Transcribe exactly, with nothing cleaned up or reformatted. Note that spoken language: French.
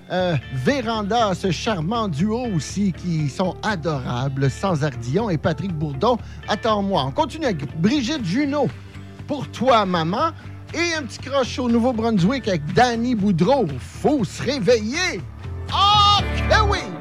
Euh, Véranda, ce charmant duo aussi qui sont adorables. Sans Ardillon et Patrick Bourdon. Attends-moi. On continue avec Brigitte Junot. Pour toi, maman. Et un petit croche au Nouveau-Brunswick avec Danny Boudreau. Faut se réveiller. Oh, que oui!